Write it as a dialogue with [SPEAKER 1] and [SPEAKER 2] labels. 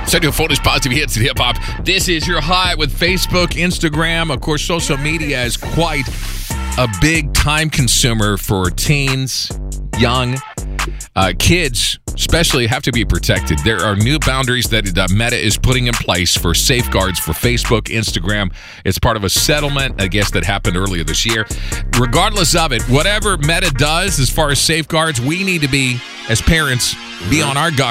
[SPEAKER 1] Studio Folders Positive Hits and Hip Hop. This is your high with Facebook, Instagram. Of course, social media is quite a big time consumer for teens, young kids, especially have to be protected. There are new boundaries that Meta is putting in place for safeguards for Facebook, Instagram. It's part of a settlement, I guess, that happened earlier this year. Regardless of it, whatever Meta does as far as safeguards, we need to be, as parents, be on our guard.